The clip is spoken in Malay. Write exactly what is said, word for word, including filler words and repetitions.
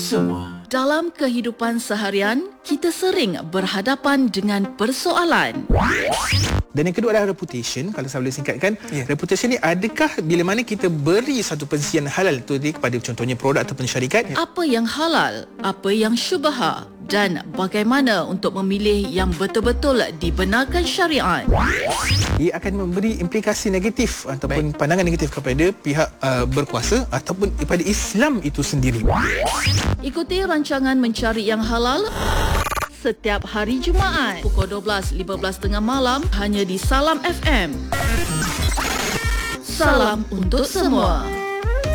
semua. Dalam kehidupan seharian, kita sering berhadapan dengan persoalan. Dan yang kedua adalah reputation. Kalau saya boleh singkatkan, Ya. reputation ni adakah bila mana kita beri satu persisian halal tu kepada contohnya produk ataupun syarikat, Apa yang halal, apa yang syubha, dan bagaimana untuk memilih yang betul-betul dibenarkan syariat. ia akan memberi implikasi negatif ataupun Baik. pandangan negatif kepada pihak uh, berkuasa ataupun kepada Islam itu sendiri. Ikuti rancangan Mencari Yang Halal setiap hari Jumaat pukul dua belas lima belas tengah malam hanya di Salam F M. Salam untuk semua.